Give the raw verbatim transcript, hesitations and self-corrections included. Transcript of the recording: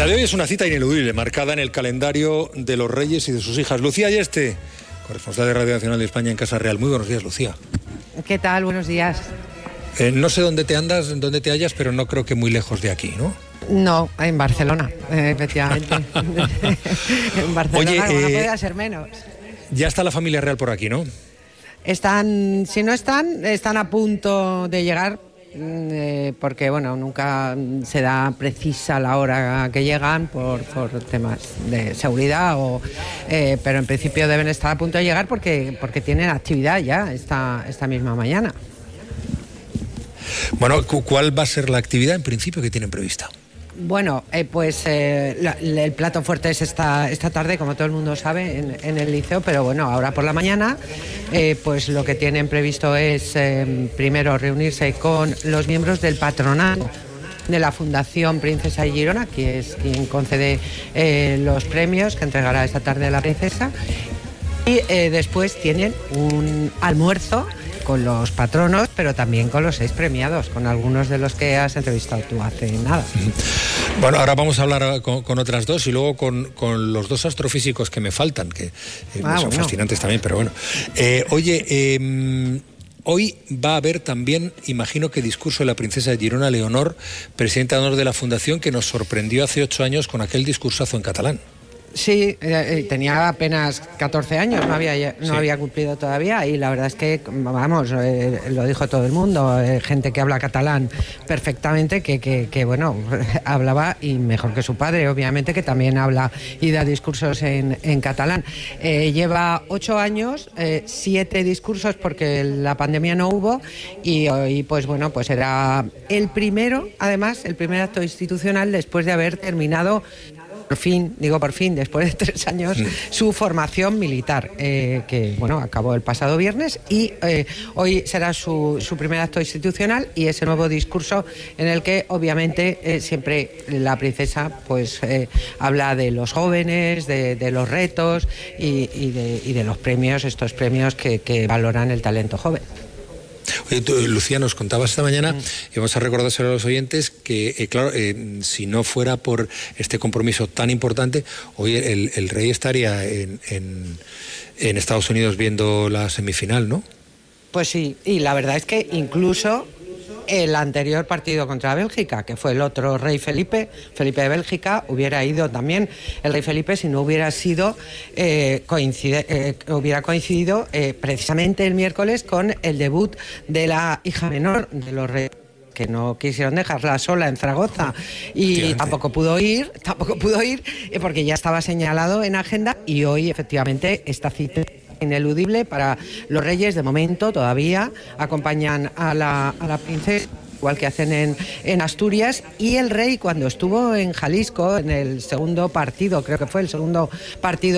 de hoy es una cita ineludible, marcada en el calendario de los reyes y de sus hijas. Lucía Ayeste, corresponsal de Radio Nacional de España en Casa Real. Muy buenos días, Lucía. ¿Qué tal? Buenos días. Eh, no sé dónde te andas, dónde te hallas, pero no creo que muy lejos de aquí, ¿no? No, en Barcelona, eh, efectivamente. En Barcelona, Oye, como no eh, podía ser menos. Ya está la familia real por aquí, ¿no? Están, si no están, están a punto de llegar, eh, porque bueno, nunca se da precisa la hora que llegan por, por temas de seguridad, o, eh, pero en principio deben estar a punto de llegar porque, porque tienen actividad ya esta, esta misma mañana. Bueno, ¿cuál va a ser la actividad en principio que tienen prevista? Bueno, eh, pues eh, la, el plato fuerte es esta, esta tarde, como todo el mundo sabe, en, en el liceo, pero bueno, ahora por la mañana, eh, pues lo que tienen previsto es eh, primero reunirse con los miembros del patronato de la Fundación Princesa de Girona, que es quien concede eh, los premios que entregará esta tarde la princesa, y eh, después tienen un almuerzo con los patronos, pero también con los seis premiados, con algunos de los que has entrevistado tú hace nada. Bueno, ahora vamos a hablar con, con otras dos y luego con, con los dos astrofísicos que me faltan, que eh, ah, son bueno. fascinantes también, pero bueno. Eh, oye, eh, hoy va a haber también, imagino que discurso de la princesa de Girona, Leonor, presidenta de honor de la Fundación, que nos sorprendió hace ocho años con aquel discursazo en catalán. Sí, eh, tenía apenas catorce años, no había no sí. había cumplido todavía, y la verdad es que, vamos, eh, lo dijo todo el mundo, eh, gente que habla catalán perfectamente, que, que, que bueno, hablaba, y mejor que su padre, obviamente, que también habla y da discursos en, en catalán. Eh, lleva ocho años, eh, siete discursos porque la pandemia no hubo, y hoy, pues bueno, pues era el primero, además, el primer acto institucional después de haber terminado, por fin, digo por fin, después de tres años, sí. su formación militar, eh, que bueno, acabó el pasado viernes, y eh, hoy será su, su primer acto institucional y ese nuevo discurso en el que obviamente eh, siempre la princesa pues eh, habla de los jóvenes, de, de los retos y, y, de, y de los premios, estos premios que, que valoran el talento joven. Oye, tú, Lucía, nos contabas esta mañana, y vamos a recordárselo a los oyentes, que, eh, claro, eh, si no fuera por este compromiso tan importante, hoy el, el rey estaría en, en, en Estados Unidos viendo la semifinal, ¿no? Pues sí, y la verdad es que incluso el anterior partido contra Bélgica, que fue el otro rey Felipe, Felipe de Bélgica, hubiera ido también el rey Felipe si no hubiera sido, eh, coincide, eh, hubiera coincidido eh, precisamente el miércoles con el debut de la hija menor de los reyes, que no quisieron dejarla sola en Zaragoza, y tampoco pudo ir, tampoco pudo ir, porque ya estaba señalado en agenda, y hoy efectivamente esta cita ineludible para los reyes. De momento todavía acompañan a la, a la princesa, igual que hacen en, en Asturias, y el rey, cuando estuvo en Jalisco en el segundo partido, creo que fue el segundo partido